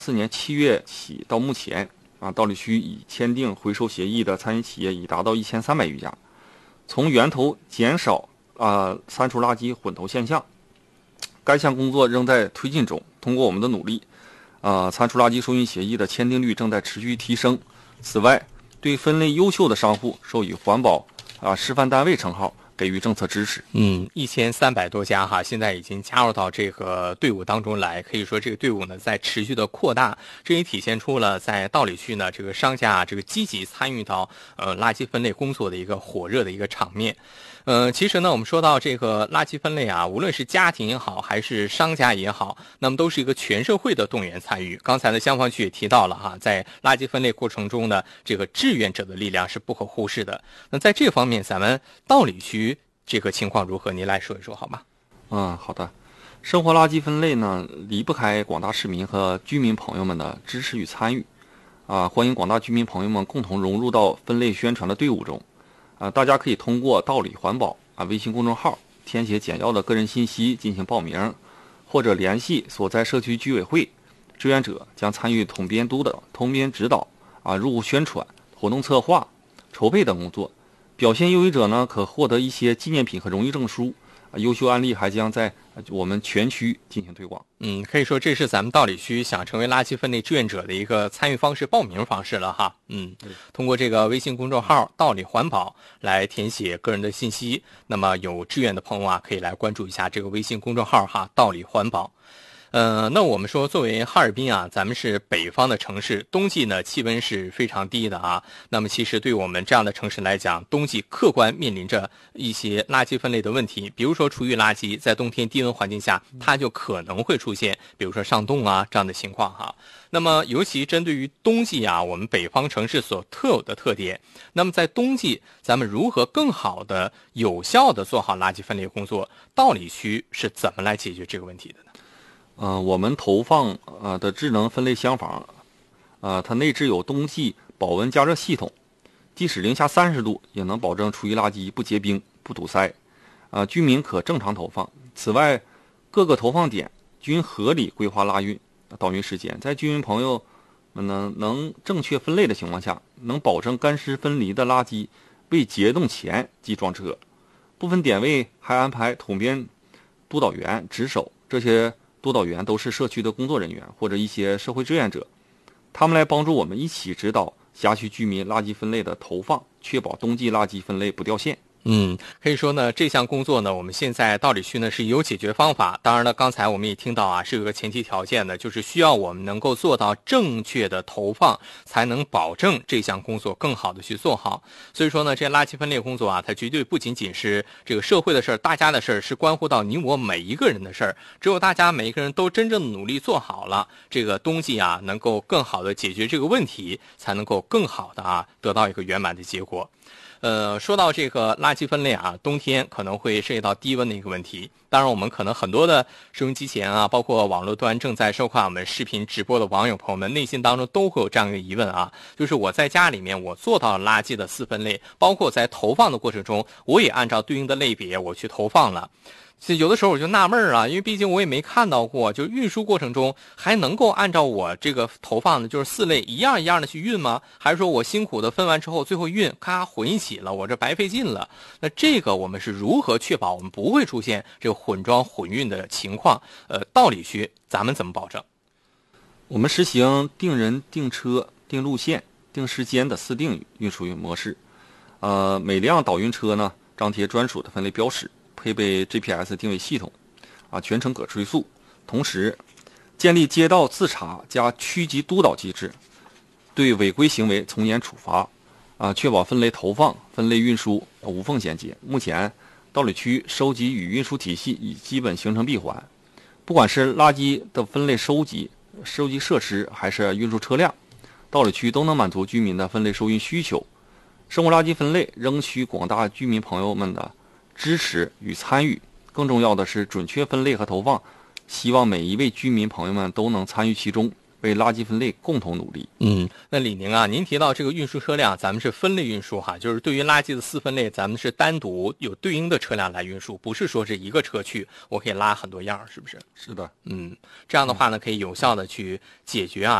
4年7月起到目前道里区已签订回收协议的参与企业已达到1300余家，从源头减少删除垃圾混投现象。该项工作仍在推进中，通过我们的努力，删除垃圾收运协议的签订率正在持续提升。此外，对分类优秀的商户授予环保示范单位称号，给予政策支持。 1300多家哈，现在已经加入到这个队伍当中来，可以说这个队伍呢在持续的扩大，这也体现出了在道里区呢这个商家这个积极参与到垃圾分类工作的一个火热的一个场面。其实呢，我们说到这个垃圾分类无论是家庭也好，还是商家也好，那么都是一个全社会的动员参与。刚才呢，香方区也提到了哈，在垃圾分类过程中呢，这个志愿者的力量是不可忽视的。那在这方面，咱们道里区这个情况如何？您来说一说好吗？ 好的。生活垃圾分类呢，离不开广大市民和居民朋友们的支持与参与。欢迎广大居民朋友们共同融入到分类宣传的队伍中。大家可以通过道里环保微信公众号填写简要的个人信息进行报名，或者联系所在社区居委会，志愿者将参与统编督导、统编指导入务宣传、活动策划、筹备等工作。表现优异者呢，可获得一些纪念品和荣誉证书。优秀案例还将在我们全区进行推广。 可以说这是咱们道里区想成为垃圾分类志愿者的一个参与方式、报名方式了哈。通过这个微信公众号“道里环保”来填写个人的信息。那么有志愿的朋友可以来关注一下这个微信公众号哈，“道里环保”。那我们说，作为哈尔滨咱们是北方的城市，冬季呢气温是非常低的那么其实对我们这样的城市来讲，冬季客观面临着一些垃圾分类的问题。比如说厨余垃圾，在冬天低温环境下，它就可能会出现，比如说上冻这样的情况哈。那么尤其针对于冬季我们北方城市所特有的特点，那么在冬季，咱们如何更好的、有效的做好垃圾分类工作？道里区是怎么来解决这个问题的呢？ 我们投放的智能分类箱房，它内置有冬季保温加热系统，即使零下30度也能保证厨余垃圾不结冰、不堵塞。居民可正常投放。此外，各个投放点均合理规划拉运、倒运时间，在居民朋友们能正确分类的情况下，能保证干湿分离的垃圾未结冻前即装车。部分点位还安排统编督导员值守，这些督导员都是社区的工作人员或者一些社会志愿者，他们来帮助我们一起指导辖区居民垃圾分类的投放，确保冬季垃圾分类不掉线。 可以说呢，这项工作呢，我们现在道里区呢是有解决方法。当然了，刚才我们也听到是有个前提条件的，就是需要我们能够做到正确的投放，才能保证这项工作更好的去做好。所以说呢，这垃圾分类工作它绝对不仅仅是这个社会的事儿，大家的事儿，是关乎到你我每一个人的事儿。只有大家每一个人都真正努力做好了，这个冬季能够更好的解决这个问题，才能够更好的得到一个圆满的结果。说到这个垃圾分类冬天可能会涉及到低温的一个问题。当然，我们可能很多的收音机前包括网络端正在收看我们视频直播的网友朋友们，内心当中都会有这样一个疑问就是我在家里面我做到了垃圾的4分类，包括在投放的过程中，我也按照对应的类别我去投放了。有的时候我就纳闷因为毕竟我也没看到过，就运输过程中还能够按照我这个投放的就是4类一样一样的去运吗？还是说我辛苦的分完之后，最后运咔混一起了，我这白费劲了？那这个我们是如何确保我们不会出现这个混装混运的情况？道里区咱们怎么保证？ 我们实行定人、定车、定路线、定时间的4定运输模式。每辆导运车呢张贴专属的分类标识，配备 GPS 定位系统，全程可追溯。同时，建立街道自查加区级督导机制，对违规行为从严处罚，确保分类投放、分类运输无缝衔接。目前，道里区收集与运输体系已基本形成闭环，不管是垃圾的分类收集设施，还是运输车辆，道里区都能满足居民的分类收运需求。生活垃圾分类仍需广大居民朋友们的支持与参与，更重要的是准确分类和投放，希望每一位居民朋友们都能参与其中， 为垃圾分类共同努力。 那李宁啊，您提到这个运输车辆，咱们是分类运输哈，就是对于垃圾的4分类，咱们是单独有对应的车辆来运输，不是说是一个车去我可以拉很多样，是不是？ 是的， 这样的话呢，可以有效的去解决啊